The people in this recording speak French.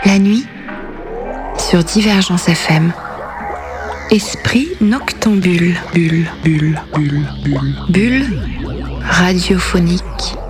La nuit, sur Divergence FM. Esprit noctambule, bulle radiophonique.